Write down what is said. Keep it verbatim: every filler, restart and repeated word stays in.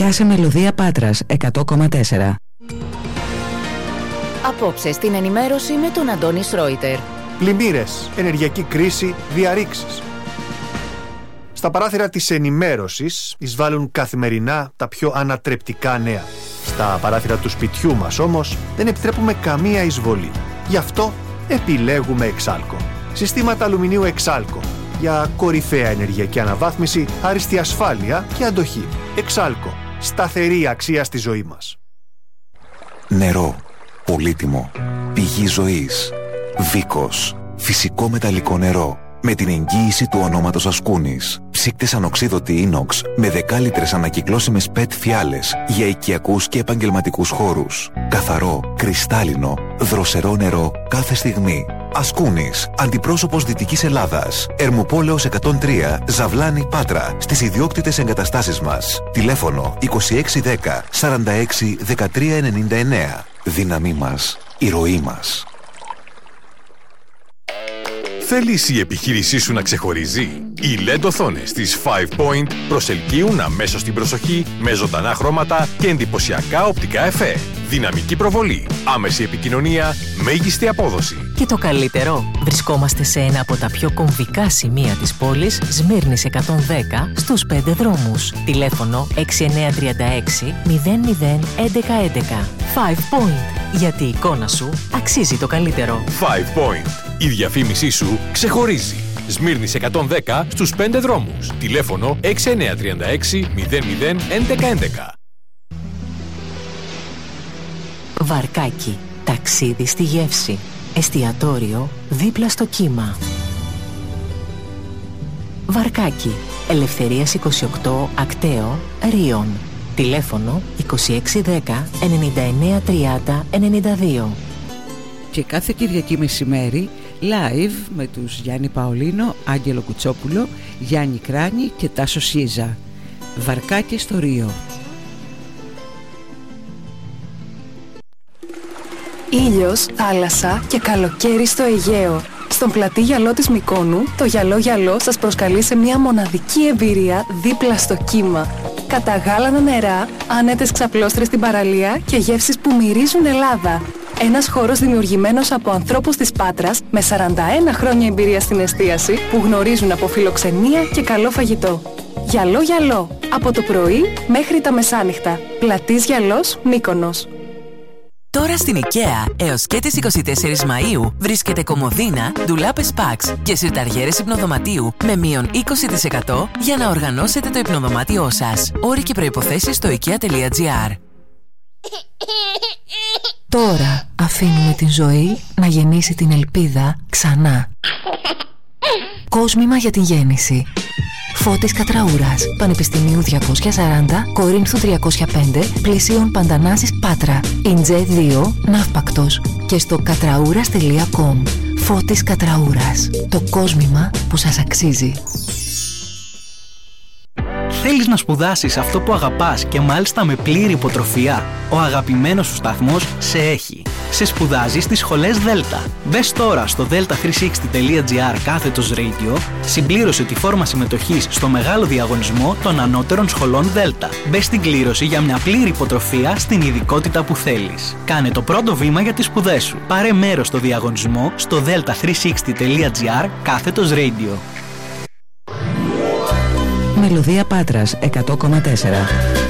Πιάσε Μελωδία Πάτρας εκατό κόμμα τέσσερα. Απόψε στην ενημέρωση με τον Αντώνη Σρόιτερ. Πλημμύρες, ενεργειακή κρίση, διαρρήξεις. Στα παράθυρα της ενημέρωσης εισβάλλουν καθημερινά τα πιο ανατρεπτικά νέα. Στα παράθυρα του σπιτιού μας όμως δεν επιτρέπουμε καμία εισβολή. Γι' αυτό επιλέγουμε Εξάλκο. Συστήματα αλουμινίου Εξάλκο για κορυφαία ενεργειακή αναβάθμιση, άριστη ασφάλεια και αντοχή. Εξάλκο. Σταθερή αξία στη ζωή μας. Νερό. Πολύτιμο. Πηγή ζωής. Βίκος. Φυσικό μεταλλικό νερό. Με την εγγύηση του ονόματος Ασκούνης. Ψύκτες ανοξίδωτη ίνοξ με δεκάλιτρες ανακυκλώσιμες πετ φιάλες για οικιακούς και επαγγελματικούς χώρους. Καθαρό, κρυστάλλινο, δροσερό νερό κάθε στιγμή. Ασκούνης, αντιπρόσωπος Δυτικής Ελλάδας. Ερμοπόλεως εκατόν τρία, Ζαβλάνη, Πάτρα. Στις ιδιόκτητες εγκαταστάσεις μας. Τηλέφωνο είκοσι έξι δέκα σαράντα έξι δεκατρία ενενήντα εννέα. Δύναμή μας, η ροή μας. Θέλεις η επιχείρησή σου να ξεχωρίζει? Οι ελ ι ντι οθόνες της Five Point προσελκύουν αμέσως την προσοχή με ζωντανά χρώματα και εντυπωσιακά οπτικά εφέ. Δυναμική προβολή, άμεση επικοινωνία, μέγιστη απόδοση. Και το καλύτερο, βρισκόμαστε σε ένα από τα πιο κομβικά σημεία της πόλης, Σμύρνης εκατόν δέκα, στους πέντε δρόμους. Τηλέφωνο έξι εννέα τρία έξι μηδέν μηδέν έντεκα έντεκα. Five Point. Γιατί η εικόνα σου αξίζει το καλύτερο. Five Point. Η διαφήμισή σου ξεχωρίζει. Σμύρνης εκατόν δέκα στους πέντε δρόμους. Τηλέφωνο έξι εννέα τρία έξι μηδέν μηδέν έντεκα έντεκα. Βαρκάκι. Ταξίδι στη γεύση. Εστιατόριο δίπλα στο κύμα. Βαρκάκι. Ελευθερίας είκοσι οκτώ, Ακταίο, Ρίον. Τηλέφωνο είκοσι έξι δέκα ενενήντα εννέα τριάντα ενενήντα δύο. Και κάθε Κυριακή μεσημέρι live με τους Γιάννη Παολίνο, Άγγελο Κουτσόπουλο, Γιάννη Κράνη και Τάσο Σίζα. Βαρκάκι στο Ρίο. Ήλιος, θάλασσα και καλοκαίρι στο Αιγαίο. Στον πλατή γυαλό της Μυκόνου, το γυαλό γυαλό σας προσκαλεί σε μια μοναδική εμπειρία δίπλα στο κύμα. Καταγάλανα νερά, άνετες ξαπλώστρες στην παραλία και γεύσεις που μυρίζουν Ελλάδα. Ένας χώρος δημιουργημένος από ανθρώπους της Πάτρας με σαράντα ένα χρόνια εμπειρία στην εστίαση που γνωρίζουν από φιλοξενία και καλό φαγητό. Γυαλό γυαλό, από το πρωί μέχρι τα μεσάνυχτα. Πλατής Γυαλός, Μύκονος. Τώρα στην IKEA, έως και τις είκοσι τέσσερις Μαΐου, βρίσκεται κομοδίνα, ντουλάπες Pax και συρταριέρες υπνοδωματίου με μείον είκοσι τοις εκατό για να οργανώσετε το υπνοδωμάτιό σας. Όροι και προϋποθέσεις στο ikea τελεία gr. Τώρα αφήνουμε την ζωή να γεννήσει την ελπίδα ξανά. Κόσμημα για την γέννηση. Φώτης Κατραούρας, Πανεπιστημίου διακόσια σαράντα, Κορίνθου τριακόσια πέντε, πλησίον Παντανάσης, Πάτρα. Ιντζέ δύο, Ναύπακτος. Και στο κατραούρας τελεία κομ. Φώτης Κατραούρας. Το κόσμημα που σας αξίζει. Θέλεις να σπουδάσεις αυτό που αγαπάς και μάλιστα με πλήρη υποτροφία? Ο αγαπημένος σου σταθμός σε έχει. Σε σπουδάζει στις σχολές Δέλτα. Μπες τώρα στο δέλτα τριακόσια εξήντα τελεία gr κάθετος radio, συμπλήρωσε τη φόρμα συμμετοχής στο μεγάλο διαγωνισμό των ανώτερων σχολών Δέλτα. Μπες στην κλήρωση για μια πλήρη υποτροφία στην ειδικότητα που θέλεις. Κάνε το πρώτο βήμα για τις σπουδές σου. Πάρε μέρος στο διαγωνισμό στο δέλτα τριακόσια εξήντα τελεία gr κάθετος radio. Μελωδία Πάτρας εκατό κόμμα τέσσερα.